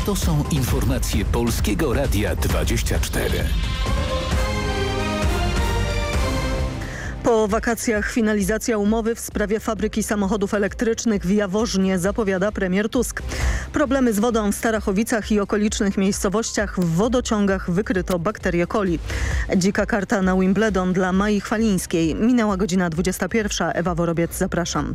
To są informacje Polskiego Radia 24. Po wakacjach finalizacja umowy w sprawie fabryki samochodów elektrycznych w Jaworznie, zapowiada premier Tusk. Problemy z wodą w Starachowicach i okolicznych miejscowościach, w wodociągach wykryto bakterię coli. Dzika karta na Wimbledon dla Mai Chwalińskiej. Minęła godzina 21. Ewa Worobiec, zapraszam.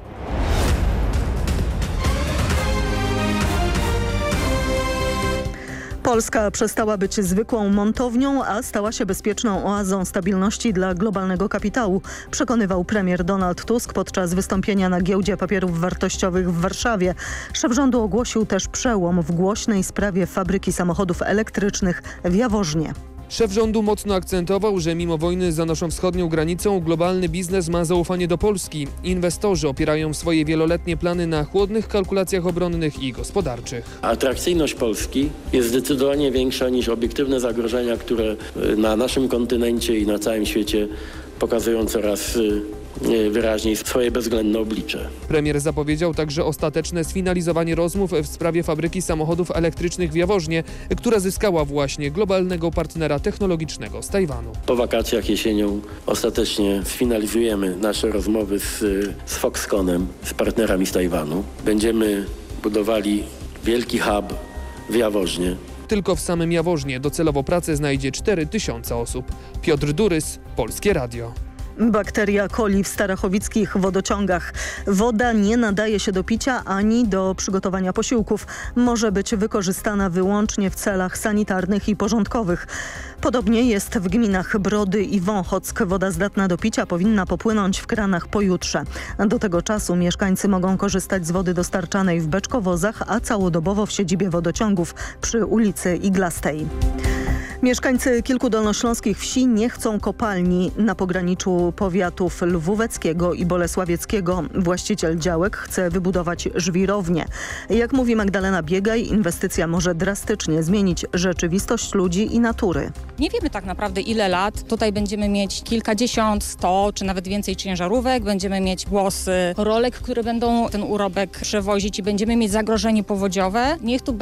Polska przestała być zwykłą montownią, a stała się bezpieczną oazą stabilności dla globalnego kapitału, przekonywał premier Donald Tusk podczas wystąpienia na giełdzie papierów wartościowych w Warszawie. Szef rządu ogłosił też przełom w głośnej sprawie fabryki samochodów elektrycznych w Jaworznie. Szef rządu mocno akcentował, że mimo wojny za naszą wschodnią granicą globalny biznes ma zaufanie do Polski. Inwestorzy opierają swoje wieloletnie plany na chłodnych kalkulacjach obronnych i gospodarczych. Atrakcyjność Polski jest zdecydowanie większa niż obiektywne zagrożenia, które na naszym kontynencie i na całym świecie pokazują coraz wyraźniej swoje bezwzględne oblicze. Premier zapowiedział także ostateczne sfinalizowanie rozmów w sprawie fabryki samochodów elektrycznych w Jaworznie, która zyskała właśnie globalnego partnera technologicznego z Tajwanu. Po wakacjach jesienią ostatecznie sfinalizujemy nasze rozmowy z Foxconnem, z partnerami z Tajwanu. Będziemy budowali wielki hub w Jaworznie. Tylko w samym Jaworznie docelowo pracę znajdzie 4000 osób. Piotr Durys, Polskie Radio. Bakteria coli w starachowickich wodociągach. Woda nie nadaje się do picia ani do przygotowania posiłków. Może być wykorzystana wyłącznie w celach sanitarnych i porządkowych. Podobnie jest w gminach Brody i Wąchock. Woda zdatna do picia powinna popłynąć w kranach pojutrze. Do tego czasu mieszkańcy mogą korzystać z wody dostarczanej w beczkowozach, a całodobowo w siedzibie wodociągów przy ulicy Iglastej. Mieszkańcy kilku dolnośląskich wsi nie chcą kopalni na pograniczu powiatów lwóweckiego i bolesławieckiego. Właściciel działek chce wybudować żwirownię. Jak mówi Magdalena Biegaj, inwestycja może drastycznie zmienić rzeczywistość ludzi i natury. Nie wiemy tak naprawdę ile lat. Tutaj będziemy mieć kilkadziesiąt, 100 czy nawet więcej ciężarówek. Będziemy mieć głosy rolek, które będą ten urobek przewozić i będziemy mieć zagrożenie powodziowe. Niech tu